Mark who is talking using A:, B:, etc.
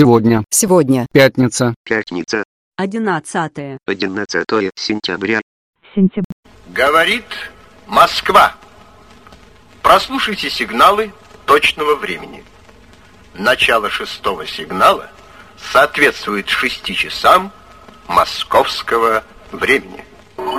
A: Сегодня.
B: Сегодня.
A: Пятница.
C: Пятница.
D: 11
C: сентября.
E: Говорит Москва. Прослушайте сигналы точного времени. Начало 6-го сигнала соответствует 6 часам московского времени.